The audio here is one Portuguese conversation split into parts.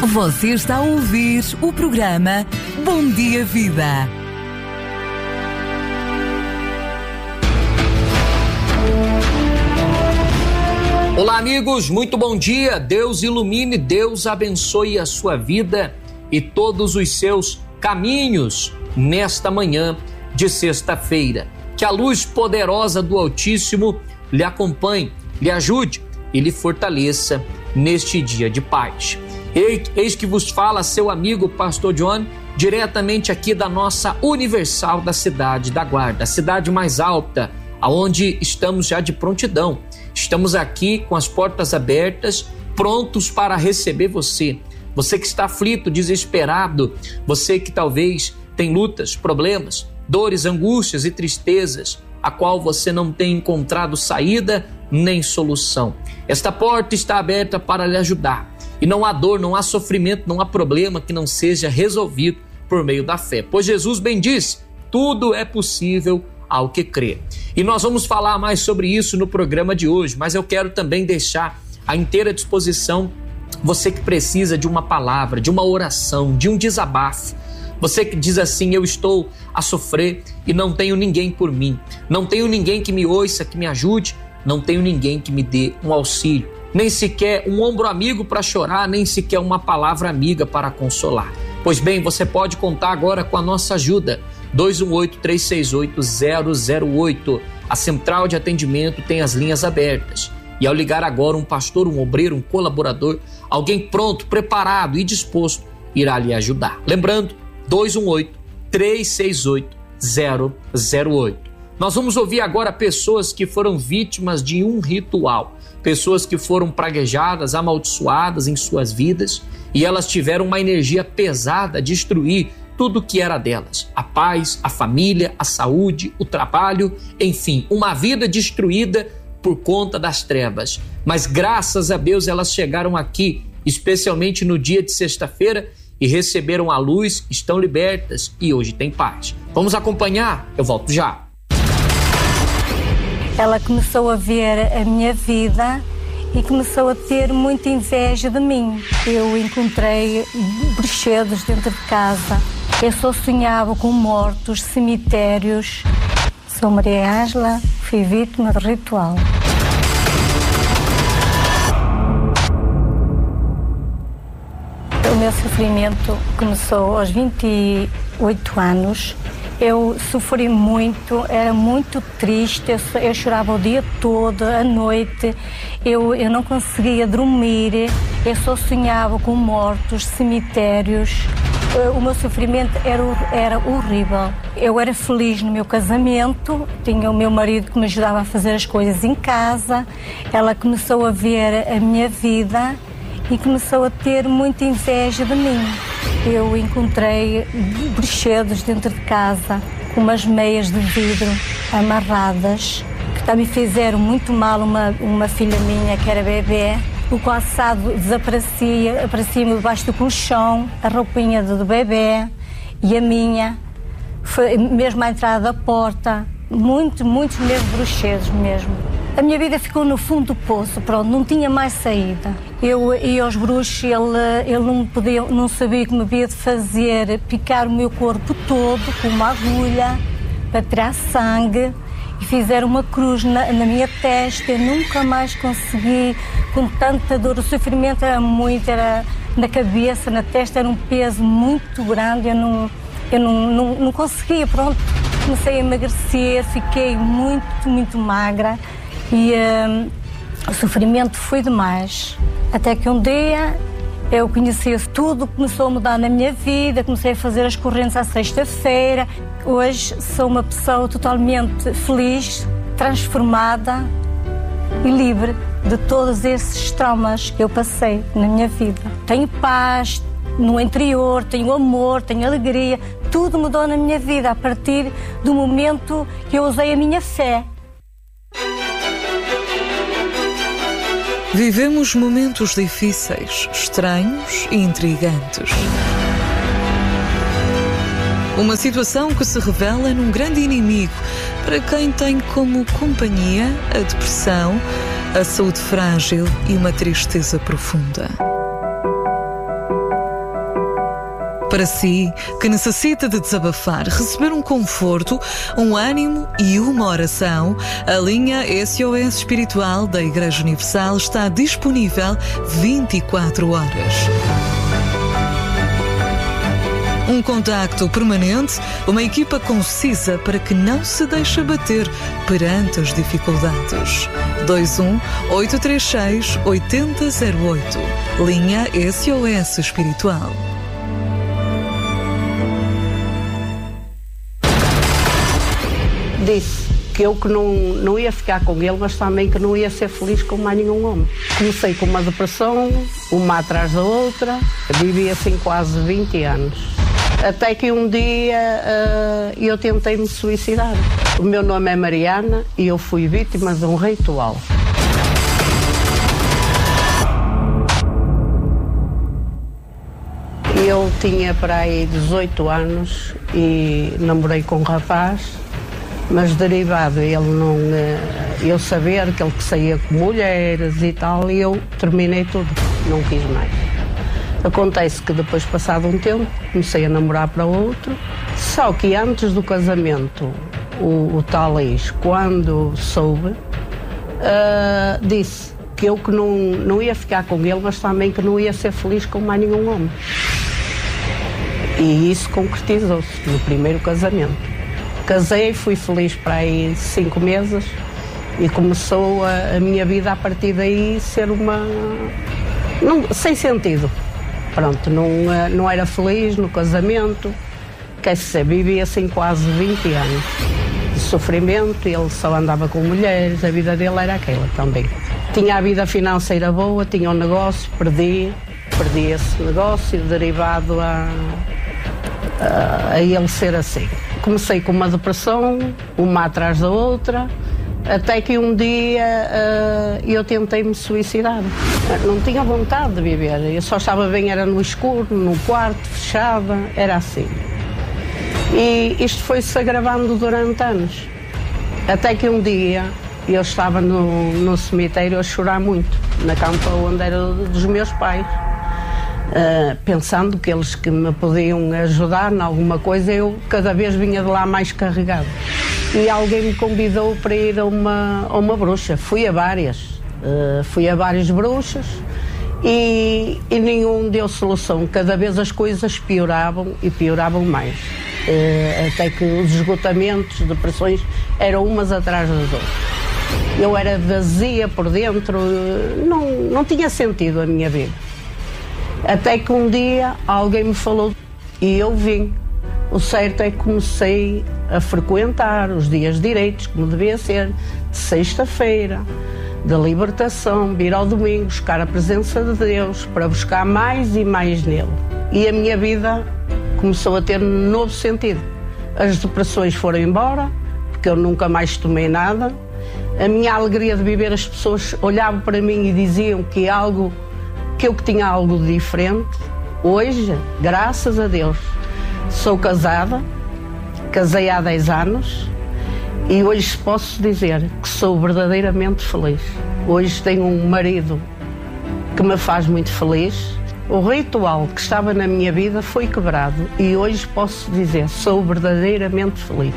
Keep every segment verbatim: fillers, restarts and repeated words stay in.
Você está a ouvir o programa Bom Dia Vida. Olá, amigos, muito bom dia. Deus ilumine, Deus abençoe a sua vida e todos os seus caminhos nesta manhã de sexta-feira. Que a luz poderosa do Altíssimo lhe acompanhe, lhe ajude e lhe fortaleça neste dia de paz. Eis que vos fala seu amigo Pastor John, diretamente aqui da nossa Universal da Cidade da Guarda, a cidade mais alta, aonde estamos já de prontidão. Estamos aqui com as portas abertas, prontos para receber você. Você que está aflito, desesperado, você que talvez tem lutas, problemas, dores, angústias e tristezas, a qual você não tem encontrado saída nem solução. Esta porta está aberta para lhe ajudar. E não há dor, não há sofrimento, não há problema que não seja resolvido por meio da fé. Pois Jesus bem disse, tudo é possível ao que crê. E nós vamos falar mais sobre isso no programa de hoje, mas eu quero também deixar à inteira disposição você que precisa de uma palavra, de uma oração, de um desabafo. Você que diz assim, eu estou a sofrer e não tenho ninguém por mim, não tenho ninguém que me ouça, que me ajude, não tenho ninguém que me dê um auxílio, nem sequer um ombro amigo para chorar, nem sequer uma palavra amiga para consolar. Pois bem, você pode contar agora com a nossa ajuda, dois um oito, três seis oito, zero zero oito. A central de atendimento tem as linhas abertas. E ao ligar agora, um pastor, um obreiro, um colaborador, alguém pronto, preparado e disposto, irá lhe ajudar. Lembrando, dois um oito, três seis oito, zero zero oito. Nós vamos ouvir agora pessoas que foram vítimas de um ritual, pessoas que foram praguejadas, amaldiçoadas em suas vidas e elas tiveram uma energia pesada a destruir tudo que era delas, a paz, a família, a saúde, o trabalho, enfim, uma vida destruída por conta das trevas. Mas graças a Deus elas chegaram aqui, especialmente no dia de sexta-feira, e receberam a luz, estão libertas e hoje tem paz. Vamos acompanhar? Eu volto já. Ela começou a ver a minha vida e começou a ter muita inveja de mim. Eu encontrei bruxedos dentro de casa. Eu só sonhava com mortos, cemitérios. Sou Maria Ângela, fui vítima de ritual. O meu sofrimento começou aos vinte e oito anos. Eu sofri muito, era muito triste, eu, eu chorava o dia todo, à noite, eu, eu não conseguia dormir, eu só sonhava com mortos, cemitérios. O meu sofrimento era, era horrível. Eu era feliz no meu casamento, tinha o meu marido que me ajudava a fazer as coisas em casa, ela começou a ver a minha vida e começou a ter muita inveja de mim. Eu encontrei bruxedos dentro de casa, com umas meias de vidro amarradas, que também fizeram muito mal uma, uma filha minha que era bebê. O calçado desaparecia, aparecia-me debaixo do colchão, a roupinha do bebê e a minha, foi mesmo à entrada da porta, muito, muitos mesmo bruxedos mesmo. A minha vida ficou no fundo do poço, pronto, não tinha mais saída. Eu ia aos bruxos, ele, ele não, podia, não sabia como havia de fazer, picar o meu corpo todo com uma agulha para tirar sangue e fizeram uma cruz na, na minha testa. Eu nunca mais consegui, com tanta dor, o sofrimento era muito, era na cabeça, na testa, era um peso muito grande, eu não, eu não, não, não conseguia, pronto. Comecei a emagrecer, fiquei muito, muito magra. E um, o sofrimento foi demais. Até que um dia eu conheci tudo, começou a mudar na minha vida, comecei a fazer as correntes à sexta-feira. Hoje sou uma pessoa totalmente feliz, transformada e livre de todos esses traumas que eu passei na minha vida. Tenho paz no interior, tenho amor, tenho alegria. Tudo mudou na minha vida a partir do momento que eu usei a minha fé. Vivemos momentos difíceis, estranhos e intrigantes. Uma situação que se revela num grande inimigo para quem tem como companhia a depressão, a saúde frágil e uma tristeza profunda. Para si, que necessita de desabafar, receber um conforto, um ânimo e uma oração, a linha S O S Espiritual da Igreja Universal está disponível vinte e quatro horas. Um contacto permanente, uma equipa concisa para que não se deixe abater perante as dificuldades. dois um oito três seis oito zero zero oito. Linha S O S Espiritual. Disse que eu que não, não ia ficar com ele, mas também que não ia ser feliz com mais nenhum homem. Comecei com uma depressão, uma atrás da outra, vivi assim quase vinte anos. Até que um dia uh, eu tentei me suicidar. O meu nome é Mariana e eu fui vítima de um ritual. Eu tinha para aí dezoito anos e namorei com um rapaz, mas derivado ele não, eu saber que ele saía com mulheres e tal, e eu terminei tudo, não quis mais. Acontece que depois, passado um tempo, comecei a namorar para outro, só que antes do casamento, o, o tal ex, quando soube, uh, disse que eu que não, não ia ficar com ele, mas também que não ia ser feliz com mais nenhum homem. E isso concretizou-se no primeiro casamento. Casei, fui feliz para aí cinco meses e começou a, a minha vida a partir daí ser uma... Não, sem sentido. Pronto, não, não era feliz no casamento, quer dizer, vivia assim quase vinte anos de sofrimento, ele só andava com mulheres, a vida dele era aquela também. Tinha a vida financeira boa, tinha um negócio, perdi, perdi esse negócio derivado a, a, a ele ser assim. Comecei com uma depressão, uma atrás da outra, até que um dia uh, eu tentei me suicidar. Não tinha vontade de viver, eu só estava bem, era no escuro, no quarto, fechada, era assim. E isto foi-se agravando durante anos. Até que um dia eu estava no, no cemitério a chorar muito, na campa onde era dos meus pais. Uh, pensando que eles que me podiam ajudar em alguma coisa, eu cada vez vinha de lá mais carregado. E alguém me convidou para ir a uma, a uma bruxa. Fui a várias, uh, fui a várias bruxas e, e nenhum deu solução. Cada vez as coisas pioravam e pioravam mais. Uh, até que os esgotamentos, depressões, eram umas atrás das outras. Eu era vazia por dentro, não, não tinha sentido a minha vida. Até que um dia alguém me falou e eu vim. O certo é que comecei a frequentar os dias direitos, como devia ser, de sexta-feira, da libertação, vir ao domingo, buscar a presença de Deus, para buscar mais e mais nele. E a minha vida começou a ter um novo sentido. As depressões foram embora, porque eu nunca mais tomei nada. A minha alegria de viver, as pessoas olhavam para mim e diziam que algo, que eu que tinha algo de diferente. Hoje, graças a Deus, sou casada, casei há dez anos e hoje posso dizer que sou verdadeiramente feliz. Hoje tenho um marido que me faz muito feliz. O ritual que estava na minha vida foi quebrado e hoje posso dizer, sou verdadeiramente feliz.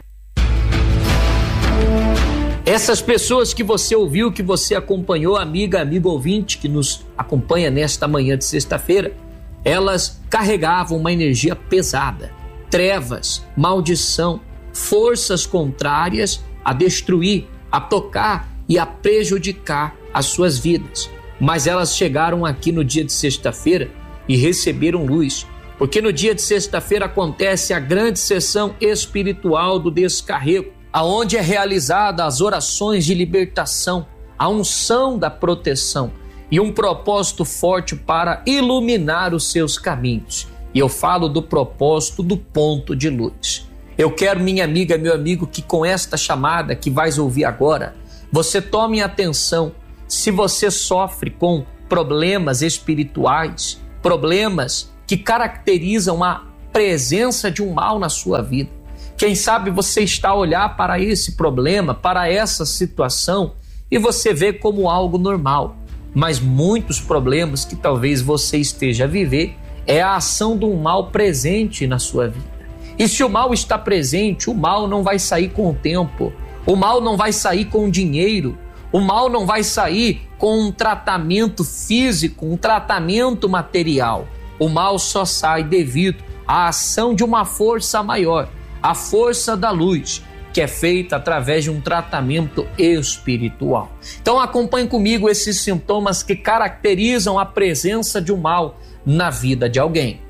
Essas pessoas que você ouviu, que você acompanhou, amiga, amigo ouvinte que nos acompanha nesta manhã de sexta-feira, elas carregavam uma energia pesada, trevas, maldição, forças contrárias a destruir, a tocar e a prejudicar as suas vidas. Mas elas chegaram aqui no dia de sexta-feira e receberam luz, porque no dia de sexta-feira acontece a grande sessão espiritual do descarrego, aonde é realizada as orações de libertação, a unção da proteção e um propósito forte para iluminar os seus caminhos. E eu falo do propósito do ponto de luz. Eu quero, minha amiga, meu amigo, que com esta chamada que vais ouvir agora, você tome atenção. Se você sofre com problemas espirituais, problemas que caracterizam a presença de um mal na sua vida, quem sabe você está a olhar para esse problema, para essa situação, e você vê como algo normal. Mas muitos problemas que talvez você esteja a viver é a ação do mal presente na sua vida. E se o mal está presente, o mal não vai sair com o tempo, o mal não vai sair com o dinheiro, o mal não vai sair com um tratamento físico, um tratamento material. O mal só sai devido à ação de uma força maior, a força da luz, que é feita através de um tratamento espiritual. Então acompanhe comigo esses sintomas que caracterizam a presença de um mal na vida de alguém.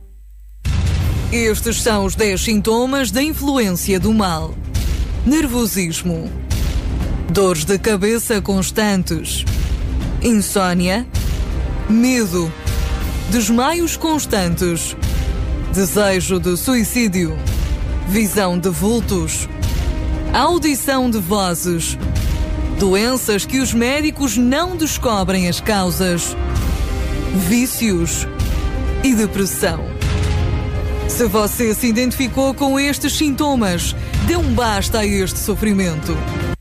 Estes são os dez sintomas da influência do mal: nervosismo, dores de cabeça constantes, insônia, medo, desmaios constantes, desejo de suicídio, visão de vultos, audição de vozes, doenças que os médicos não descobrem as causas, vícios e depressão. Se você se identificou com estes sintomas, dê um basta a este sofrimento.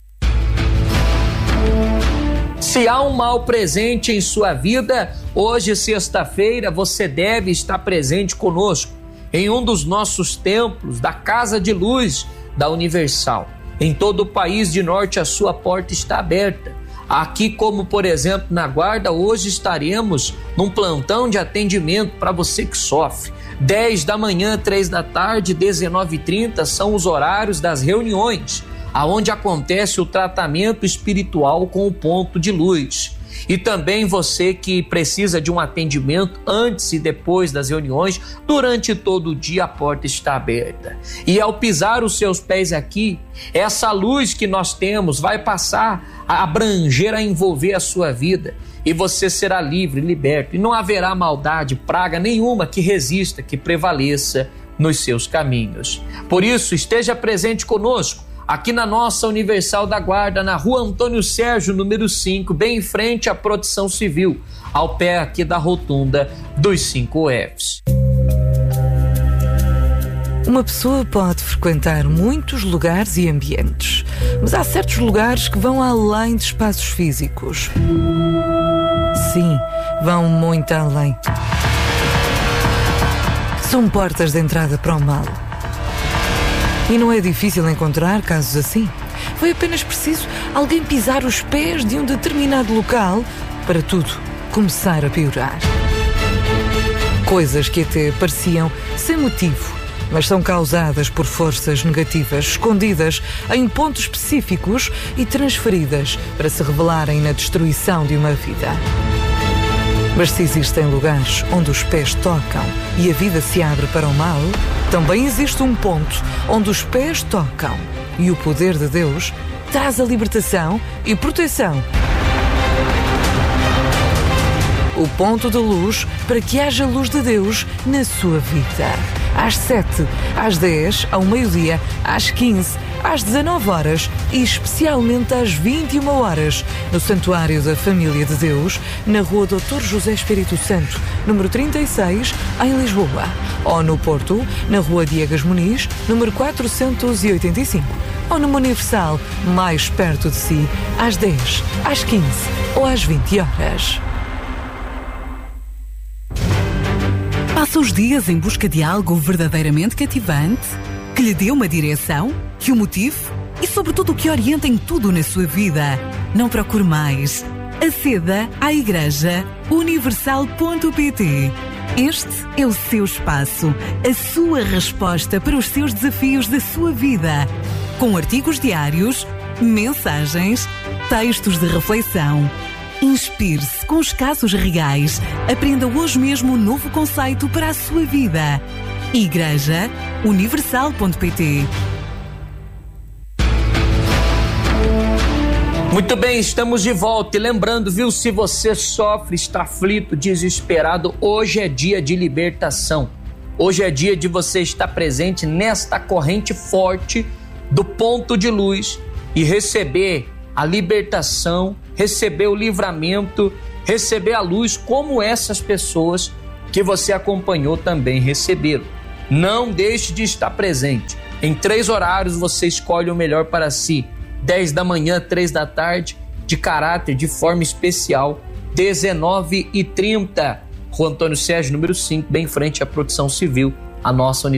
Se há um mal presente em sua vida, hoje, sexta-feira, você deve estar presente conosco em um dos nossos templos da Casa de Luz da Universal. Em todo o país de norte a sul, a porta está aberta. Aqui, como por exemplo na Guarda, hoje estaremos num plantão de atendimento para você que sofre. dez da manhã, três da tarde, dezenove e trinta são os horários das reuniões, aonde acontece o tratamento espiritual com o ponto de luz. E também você que precisa de um atendimento antes e depois das reuniões, durante todo o dia a porta está aberta. E ao pisar os seus pés aqui, essa luz que nós temos vai passar a abranger, a envolver a sua vida. E você será livre, liberto. E não haverá maldade, praga nenhuma que resista, que prevaleça nos seus caminhos. Por isso, esteja presente conosco aqui na nossa Universal da Guarda, na Rua Antônio Sérgio, número cinco, bem em frente à Proteção Civil, ao pé aqui da rotunda dos cinco Fs. Uma pessoa pode frequentar muitos lugares e ambientes, mas há certos lugares que vão além de espaços físicos. Sim, vão muito além. São portas de entrada para o mal. E não é difícil encontrar casos assim. Foi apenas preciso alguém pisar os pés de um determinado local para tudo começar a piorar. Coisas que até pareciam sem motivo, mas são causadas por forças negativas escondidas em pontos específicos e transferidas para se revelarem na destruição de uma vida. Mas se existem lugares onde os pés tocam e a vida se abre para o mal, também existe um ponto onde os pés tocam e o poder de Deus traz a libertação e proteção. O ponto de luz para que haja luz de Deus na sua vida. Às sete, às dez, ao meio-dia, às quinze, às dezanove horas e especialmente às vinte e uma horas, no Santuário da Família de Deus, na Rua doutor José Espírito Santo, número trinta e seis, em Lisboa. Ou no Porto, na Rua Diegas Muniz, número quatrocentos e oitenta e cinco. Ou numa Universal, mais perto de si, às dez, às quinze ou às vinte horas. Passa os dias em busca de algo verdadeiramente cativante, que lhe dê uma direção, que o motive e, sobretudo, que oriente em tudo na sua vida. Não procure mais. Aceda à Igreja Universal ponto pt. Este é o seu espaço, a sua resposta para os seus desafios da sua vida. Com artigos diários, mensagens, textos de reflexão. Inspire-se com os casos reais. Aprenda hoje mesmo um novo conceito para a sua vida. Igreja Universal ponto pt. Muito bem, estamos de volta. E lembrando, viu, se você sofre, está aflito, desesperado, hoje é dia de libertação. Hoje é dia de você estar presente nesta corrente forte do ponto de luz e receber a libertação, receber o livramento, receber a luz, como essas pessoas que você acompanhou também receberam. Não deixe de estar presente. Em três horários você escolhe o melhor para si. dez da manhã, três da tarde, de caráter, de forma especial, dezenove e trinta. Rua Antônio Sérgio, número cinco, bem em frente à Proteção Civil, a nossa universidade.